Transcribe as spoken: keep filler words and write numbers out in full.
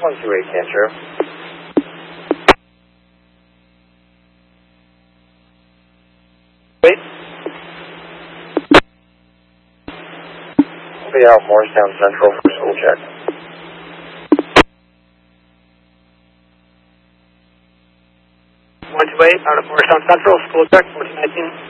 one two eight, Cancer. Wait. I'll be out Morristown Central for school check. one two eight, out of Morristown Central, school check, fourteen nineteen.